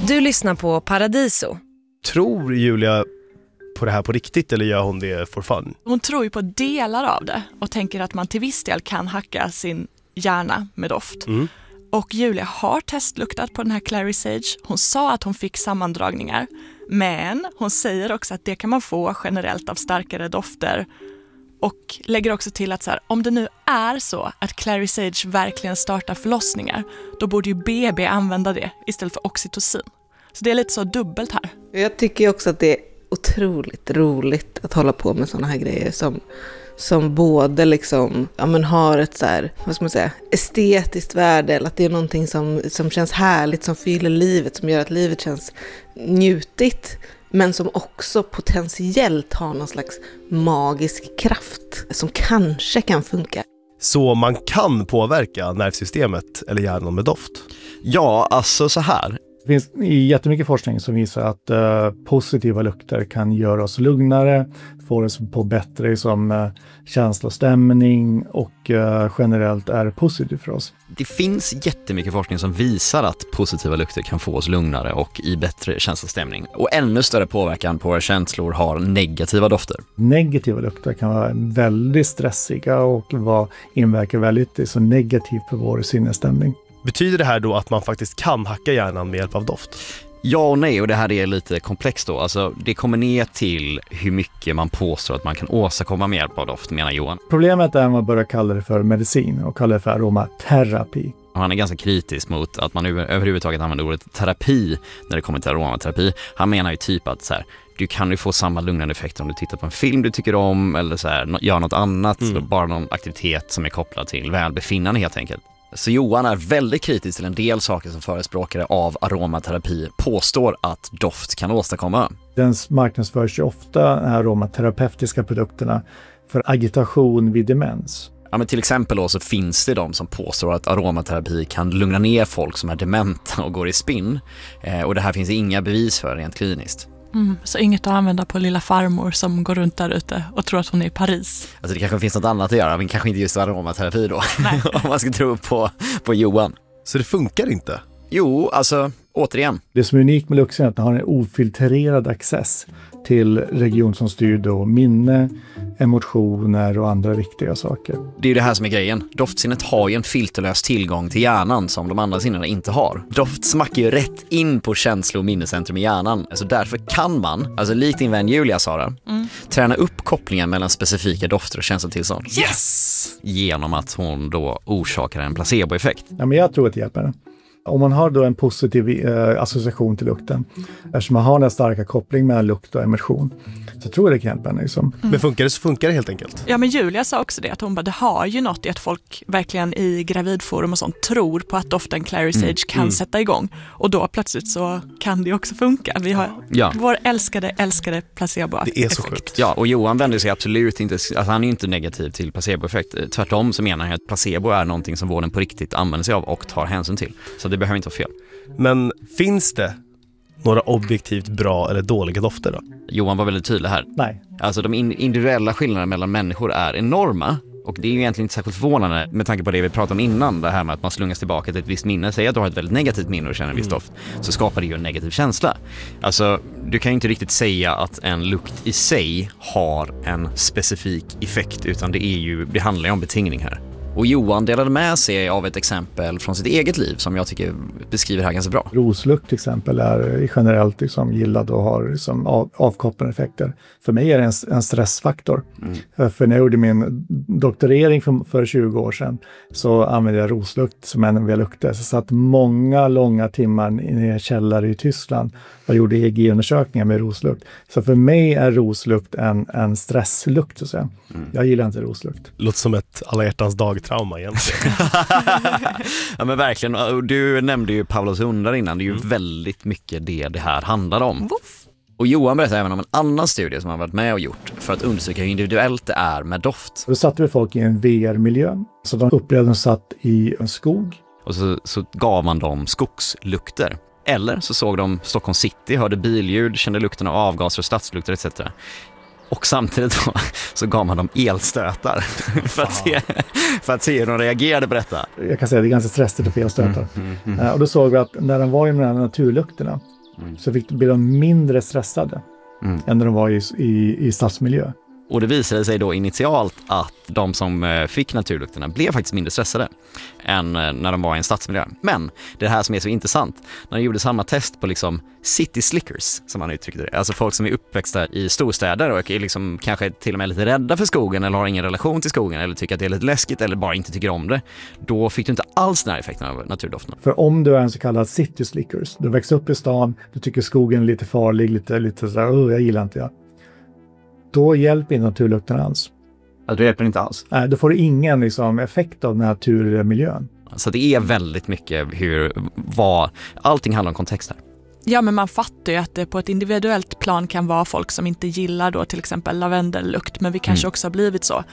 Du lyssnar på Paradiso. Tror Julia på det här på riktigt eller gör hon det for fun? Hon tror ju på delar av det och tänker att man till viss del kan hacka sin hjärna med doft. Och Julia har testluktat på den här Clary Sage. Hon sa att hon fick sammandragningar. Men hon säger också att det kan man få generellt av starkare dofter. Och lägger också till att så här, om det nu är så att Clary Sage verkligen startar förlossningar, då borde ju BB använda det istället för oxytocin. Så det är lite så dubbelt här. Jag tycker också att det är otroligt roligt att hålla på med såna här grejer som både liksom, ja, men har ett så här, vad ska man säga, estetiskt värde, eller att det är någonting som känns härligt, som fyller livet, som gör att livet känns njutigt, men som också potentiellt har någon slags magisk kraft som kanske kan funka. Så man kan påverka nervsystemet eller hjärnan med doft? Ja, alltså så här. Det finns jättemycket forskning som visar att positiva lukter kan göra oss lugnare, få oss på bättre som känsla och stämning och generellt är positivt för oss. Det finns jättemycket forskning som visar att positiva lukter kan få oss lugnare och i bättre känsla och stämning. Och ännu större påverkan på våra känslor har negativa dofter. Negativa lukter kan vara väldigt stressiga och inverkar väldigt så negativt på vår sinnesstämning. Betyder det här då att man faktiskt kan hacka hjärnan med hjälp av doft? Ja och nej, och det här är lite komplext då. Alltså, det kommer ner till hur mycket man påstår att man kan åstadkomma med hjälp av doft, menar Johan. Problemet är att man börjar kalla det för medicin och kalla det för aromaterapi. Han är ganska kritisk mot att man överhuvudtaget använder ordet terapi när det kommer till aromaterapi. Han menar ju typ att så här, du kan ju få samma lugnande effekt om du tittar på en film du tycker om eller så här, gör något annat, bara någon aktivitet som är kopplad till välbefinnande helt enkelt. Så Johan är väldigt kritisk till en del saker som förespråkare av aromaterapi påstår att doft kan åstadkomma. Den marknadsförs ju ofta aromaterapeutiska produkterna för agitation vid demens. Ja, men till exempel då så finns det de som påstår att aromaterapi kan lugna ner folk som är dementa och går i spinn. Och det här finns inga bevis för rent kliniskt. Så inget att använda på lilla farmor som går runt där ute och tror att hon är i Paris. Alltså det kanske finns något annat att göra, men kanske inte just aromaterapi då. Om man ska tro på Johan. Så det funkar inte? Jo, alltså återigen. Det som är unikt med Luxen är att den har en ofiltrerad access till region som styr då minne, emotioner och andra viktiga saker. Det är ju det här som är grejen. Doftsinnet har ju en filterlös tillgång till hjärnan som de andra sinnena inte har. Doft smackar ju rätt in på känslo- och minnescentrum i hjärnan. Alltså därför kan man, alltså likt din vän Julia Sara, träna upp kopplingen mellan specifika dofter och känslotillstånd. Yes! Genom att hon då orsakar en placeboeffekt. Ja, men jag tror att det hjälper. Om man har då en positiv association till lukten, eftersom man har den starka koppling mellan lukt och emotion, så tror jag det kan hjälpa henne. Liksom. Men funkar det så funkar det helt enkelt. Ja, men Julia sa också det, att hon bara, det har ju något i att folk verkligen i gravidforum och sånt tror på att doften Clary Sage kan sätta igång. Och då plötsligt så kan det också funka. Vi har vår älskade placeboeffekt. Det är så sjukt. Ja, och Johan vänder sig absolut inte, alltså han är ju inte negativ till placeboeffekt. Tvärtom så menar han att placebo är någonting som vården på riktigt använder sig av och tar hänsyn till. Så det behöver inte vara fel. Men finns det några objektivt bra eller dåliga dofter då? Johan var väldigt tydlig här. Nej. Alltså de individuella skillnaderna mellan människor är enorma. Och det är ju egentligen inte särskilt förvånande med tanke på det vi pratade om innan. Det här med att man slungas tillbaka till ett visst minne. Säg att du har ett väldigt negativt minne och känner en viss doft. Så skapar det ju en negativ känsla. Alltså du kan ju inte riktigt säga att en lukt i sig har en specifik effekt. Utan det handlar ju om betingning här. Och Johan delade med sig av ett exempel från sitt eget liv som jag tycker beskriver här ganska bra. Roslukt till exempel är generellt liksom gillad och har liksom avkopplande effekter. För mig är det en stressfaktor. För när jag gjorde min doktorering för 20 år sedan så använde jag roslukt som en av jag luktade. Så jag satt många långa timmar i en källare i Tyskland och gjorde EEG-undersökningar med roslukt. Så för mig är roslukt en stresslukt så att säga. Jag gillar inte roslukt. Låter som ett alla hjärtans dag-trauma egentligen. Ja men verkligen, du nämnde ju Pavlos hundar innan. Det är ju väldigt mycket det här handlar om. Och Johan berättar även om en annan studie som han varit med och gjort för att undersöka hur individuellt det är med doft. Då satte vi folk i en VR-miljö. Så de upplevde att de satt i en skog. Och så gav man dem skogslukter. Eller så såg de Stockholm City, hörde billjud, kände lukten av avgaser och stadslukter etc. Och samtidigt så gav man dem elstötar för att se hur de reagerade på detta. Jag kan säga att det är ganska stressigt att få elstötar. Och då såg vi att när de var i de här naturlukterna Så blev de mindre stressade än när de var i stadsmiljö. Och det visade sig då initialt att de som fick naturlukterna blev faktiskt mindre stressade än när de var i en stadsmiljö. Men det här som är så intressant, när de gjorde samma test på liksom city slickers, som man uttryckte det, alltså folk som är uppväxta i storstäder och är liksom kanske till och med lite rädda för skogen eller har ingen relation till skogen eller tycker att det är lite läskigt eller bara inte tycker om det, då fick du inte alls den här effekten av naturdofterna. För om du är en så kallad city slickers, du växer upp i stan, du tycker skogen är lite farlig, lite sådär, jag gillar inte jag. Då hjälper inte naturlukten alls. Ja, då hjälper det inte alls. Nej, då får du ingen liksom, effekt av naturmiljön. Så det är väldigt mycket allting handlar om kontext här. Ja, men man fattar ju att det på ett individuellt plan kan vara folk som inte gillar då till exempel lavendellukt, men vi kanske också har blivit så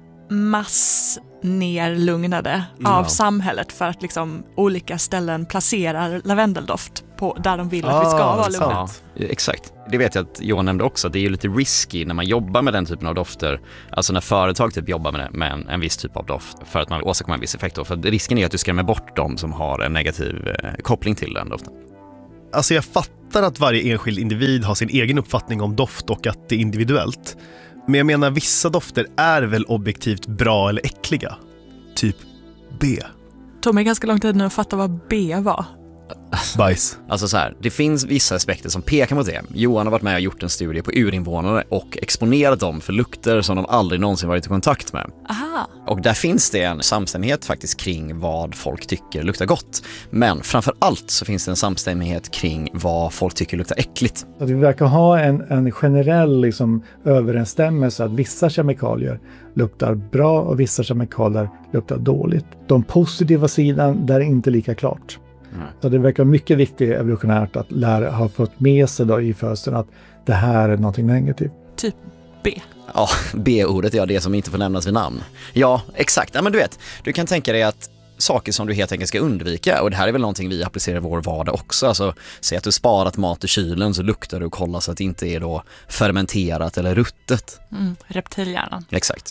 massnerlugnade av samhället för att liksom olika ställen placerar lavendeldoft på där de vill att vi ska vara lugna. Ja, exakt. Det vet jag att Johan nämnde också. Det är ju lite risky när man jobbar med den typen av dofter. Alltså när företag typ jobbar med en viss typ av doft för att man vill åstadkomma en viss effekt. Då. För risken är att du skrämmer bort dem som har en negativ koppling till den doften. Alltså jag fattar att varje enskild individ har sin egen uppfattning om doft och att det är individuellt. Men jag menar, vissa dofter är väl objektivt bra eller äckliga. Typ B. Tog mig ganska lång tid nu att fatta vad B var. Bajs. Alltså så här, det finns vissa aspekter som pekar mot det. Johan har varit med och gjort en studie på urinvånare och exponerat dem för lukter som de aldrig någonsin varit i kontakt med. Aha. Och där finns det en samstämmighet faktiskt kring vad folk tycker luktar gott. Men framför allt så finns det en samstämmighet kring vad folk tycker luktar äckligt. Att vi verkar ha en generell liksom, överensstämmelse att vissa kemikalier luktar bra och vissa kemikalier luktar dåligt. De positiva sidan där är inte lika klart. Så det verkar mycket viktigt evolutionärt att lära ha fått med sig då i födseln att det här är någonting negativt. Typ B. Ja, B-ordet är det som inte får nämnas vid namn. Ja, exakt. Ja, men du vet, du kan tänka dig att saker som du helt enkelt ska undvika, och det här är väl någonting vi applicerar i vår vardag också. Alltså, säg att du sparat mat i kylen så luktar du och kollar så att det inte är då fermenterat eller ruttet. Reptilhjärnan. Exakt.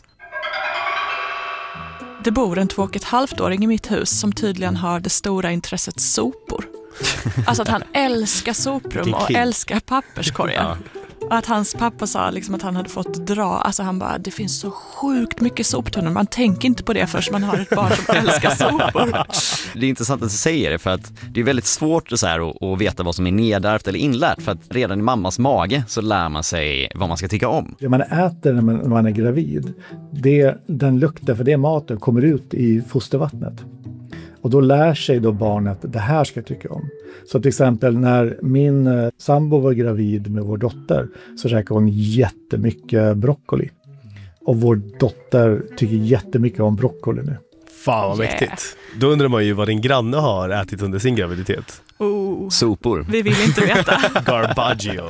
Det bor en 2,5-åring i mitt hus som tydligen har det stora intresset sopor. Alltså att han älskar soprum och älskar papperskorgar. Ja. Och att hans pappa sa liksom att han hade fått dra. Alltså han bara, det finns så sjukt mycket soptunnor. Man tänker inte på det förrän man har ett barn som älskar sopor. Det är intressant att du säger det, för att det är väldigt svårt att veta vad som är nedärvt eller inlärt. För att redan i mammas mage så lär man sig vad man ska tycka om. Det man äter när man är gravid, den lukten för det maten kommer ut i fostervattnet. Och då lär sig då barnet att det här ska jag tycka om. Så till exempel när min sambo var gravid med vår dotter så käkade hon jättemycket broccoli. Och vår dotter tycker jättemycket om broccoli nu. Fan vad mäktigt. Då undrar man ju vad din granne har ätit under sin graviditet. Sopor. Vi vill inte veta. Garbaggio.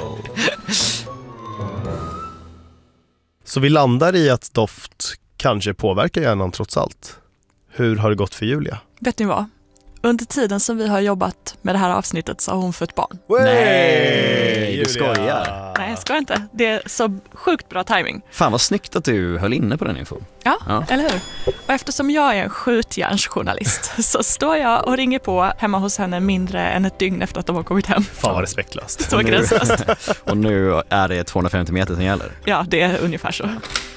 Så vi landar i att doft kanske påverkar hjärnan trots allt. Hur har det gått för Julia? Vet ni vad? Under tiden som vi har jobbat med det här avsnittet så har hon fått barn. Nej, du skojar. Nej, jag skojar inte. Det är så sjukt bra timing. Fan vad snyggt att du höll inne på den info. Ja, eller hur? Och eftersom jag är en skjutjärnsjournalist så står jag och ringer på hemma hos henne mindre än ett dygn efter att de har kommit hem. Fan vad respektlöst. Så gränslöst. Och nu är det 250 meter som gäller. Ja, det är ungefär så.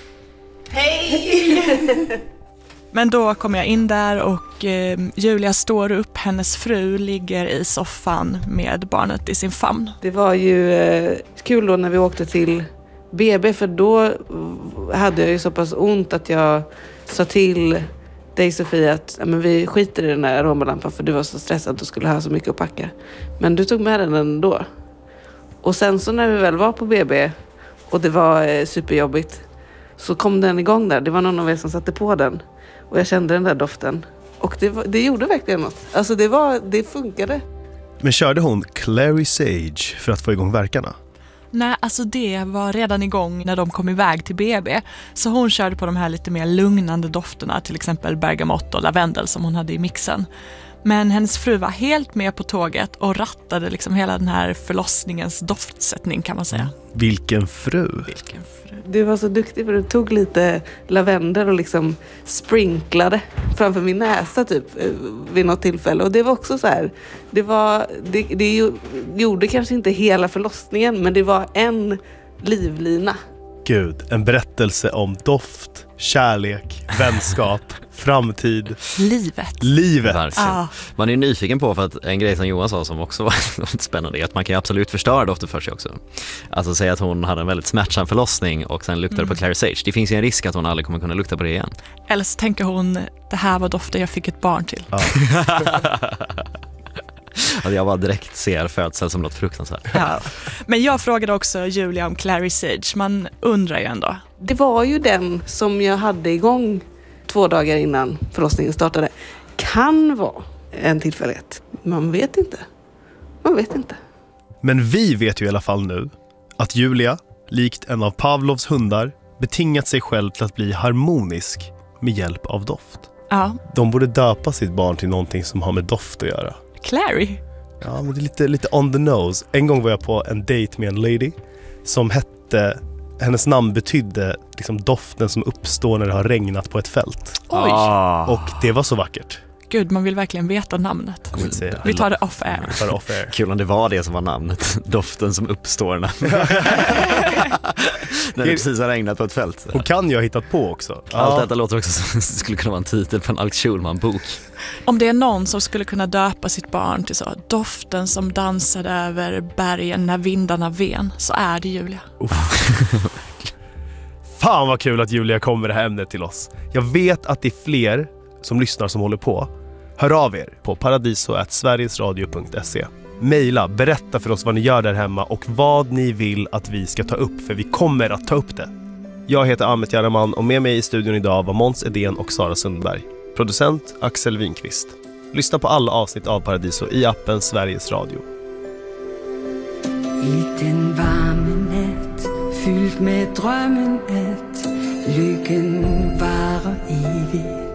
Hej! Men då kommer jag in där och Julia står upp, hennes fru ligger i soffan med barnet i sin famn. Det var ju kul då när vi åkte till BB, för då hade jag ju så pass ont att jag sa till dig Sofia att men vi skiter i den där aromalampan för du var så stressad och skulle ha så mycket att packa. Men du tog med den ändå. Och sen så när vi väl var på BB och det var superjobbigt så kom den igång där. Det var någon av er som satte på den. Och jag kände den där doften. Och det gjorde verkligen något. Alltså det funkade. Men körde hon Clary Sage för att få igång verkarna? Nej, alltså det var redan igång när de kom iväg till BB. Så hon körde på de här lite mer lugnande dofterna. Till exempel bergamott och lavendel som hon hade i mixen. Men hennes fru var helt med på tåget och rattade liksom hela den här förlossningens doftsättning kan man säga. Vilken fru! Du var så duktig för du tog lite lavendel och liksom sprinklade framför min näsa typ vid något tillfälle. Och det var också så här, det gjorde kanske inte hela förlossningen, men det var en livlina. Gud, en berättelse om doft, kärlek, vänskap, framtid. Livet. Verkligen. Man är nyfiken på, för att en grej som Johan sa som också var spännande är att man kan ju absolut förstöra dofter för sig också. Alltså säga att hon hade en väldigt smärtsam förlossning och sen luktade på Clary Sage. Det finns ju en risk att hon aldrig kommer kunna lukta på det igen. Eller så tänker hon, det här var doften jag fick ett barn till. Ja. Att jag bara direkt ser födsel som något fruktansvärt. Ja. Men jag frågade också Julia om Clary Sage. Man undrar ju ändå. Det var ju den som jag hade igång 2 dagar innan förlossningen startade. Kan vara en tillfällighet. Man vet inte. Men vi vet ju i alla fall nu att Julia, likt en av Pavlovs hundar, betingat sig själv till att bli harmonisk med hjälp av doft. Ja. De borde döpa sitt barn till någonting som har med doft att göra. Clary? Ja, men det är lite on the nose. En gång var jag på en date med en lady som hette, hennes namn betydde liksom doften som uppstår när det har regnat på ett fält. Oj! Och det var så vackert. Gud, man vill verkligen veta namnet. Jag vill säga. Vi tar det off air. Kul om det var det som var namnet. Doften som uppstår när det precis har regnat på ett fält. Och kan jag hittat på också. Allt detta låter också som det skulle kunna vara en titel på en Alex Schulman-bok. Om det är någon som skulle kunna döpa sitt barn till så, doften som dansade över bergen när vindarna ven, så är det Julia. Fan vad kul att Julia kommer det här ämnet till oss. Jag vet att det är fler som lyssnar som håller på. Hör av er på paradiso@sverigesradio.se. Maila, berätta för oss vad ni gör där hemma och vad ni vill att vi ska ta upp, för vi kommer att ta upp det. Jag heter Ahmet Jaraman och med mig i studion idag var Måns Edén och Sara Sundberg. Producent Axel Winqvist. Lyssna på alla avsnitt av Paradiso i appen Sveriges Radio. I den varme nat, fyldt med drømmen at lykken varer evigt.